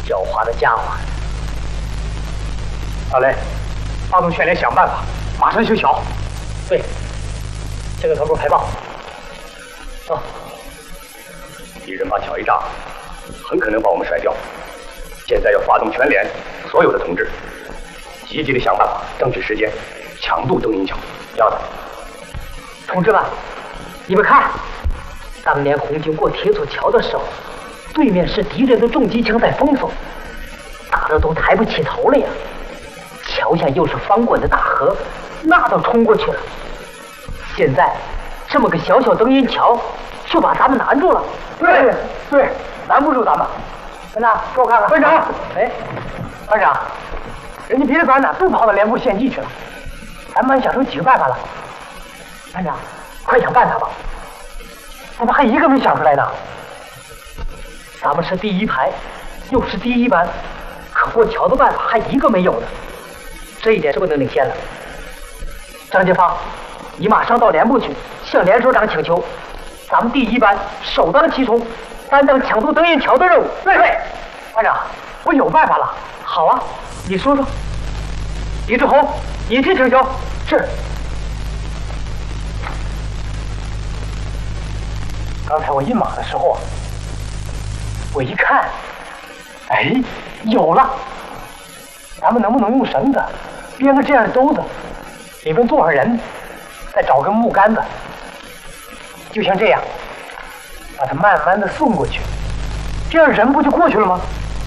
狡猾的家伙！ 老雷，发动劝联，想办法，马上修桥。 对，这个头部排爆。走。 敌人把桥一炸，很可能把我们甩掉。现在要发动全连所有的同志，积极的想办法争取时间，抢渡灯影桥。要的。 同志们，你们看，咱们连红军过铁索桥的时候，对面是敌人的重机枪在封锁，打得都抬不起头了呀。桥下又是翻滚的大河，那都冲过去了。现在这么个小小灯影桥，就把咱们难住了。 对，拦不住咱们。班长，给我看看。班长，哎，班长，人家别的班呢都跑到连部献计去了，咱们想出几个办法了。班长，快想办法吧！怎么还一个没想出来呢？ 咱们是第一排，又是第一班，可过桥的办法还一个没有呢。这一点是不能领先了。张建芳，你马上到连部去，向连首长请求，咱们第一班首当其冲，担当抢渡灯影桥的任务。 对，班长，我有办法了。 好啊，你说说。 李志宏，你去请求。是。刚才我印马的时候，我一看，哎，有了！咱们能不能用绳子编个这样的兜子，里面坐上人，再找根木杆子，就像这样，把它慢慢的送过去，这样人不就过去了吗？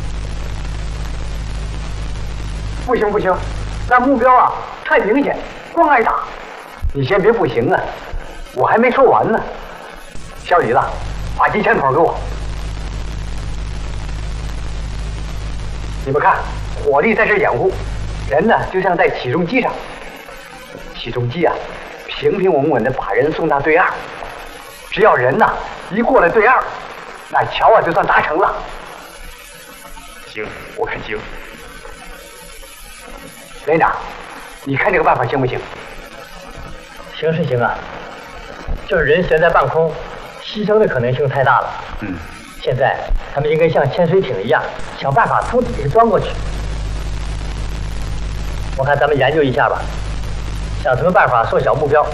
不行，那目标啊太明显，光挨打。你先别不行啊，我还没说完呢。小李子，把机枪筒给我。你们看，火力在这掩护，人呢就像在起重机上。起重机啊，平平稳稳的把人送到对岸。只要人呢一过了对岸，那桥啊就算达成了。 行，我看行。 连长，你看这个办法行不行？ 行是行啊，就是人悬在半空，牺牲的可能性太大了。现在他们应该像潜水艇一样，想办法从底下钻过去。我看咱们研究一下吧，想什么办法缩小目标。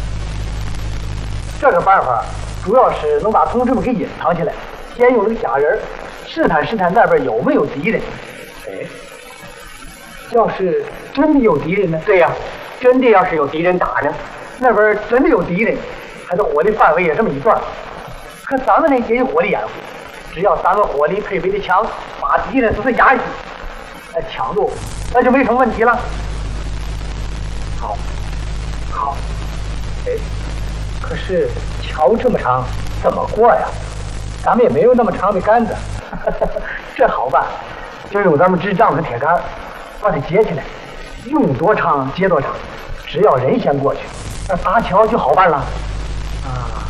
这个办法主要是能把同志们给隐藏起来，先用那个假人试探那边有没有敌人。哎，要是真的有敌人呢？对呀，真的要是有敌人打呢，那边真的有敌人，他的火力范围也这么一段，可咱们呢也有火力掩护，只要咱们火力配备的强，把敌人都是压下去，那强度那就没什么问题了。好，哎，可是桥这么长，怎么过呀？咱们也没有那么长的杆子，这好办，就用咱们支杖和铁杆把它接起来，用多长接多长，只要人先过去，那搭桥就好办了。啊。